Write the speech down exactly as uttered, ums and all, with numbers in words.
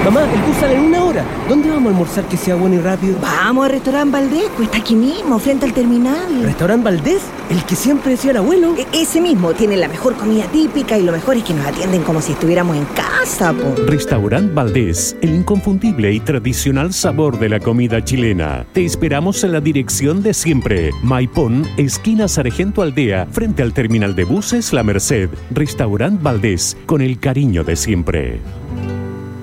Mamá, el bus sale en una hora. ¿Dónde vamos a almorzar que sea bueno y rápido? Vamos al restaurante Valdés, pues está aquí mismo, frente al terminal. ¿Restaurante Valdés? ¿El que siempre decía el abuelo? E- ese mismo, tiene la mejor comida típica y lo mejor es que nos atienden como si estuviéramos en casa, po. Restaurant Valdés, el inconfundible y tradicional sabor de la comida chilena. Te esperamos en la dirección de siempre. Maipón, esquina Sargento Aldea, frente al terminal de buses La Merced. Restaurant Valdés, con el cariño de siempre.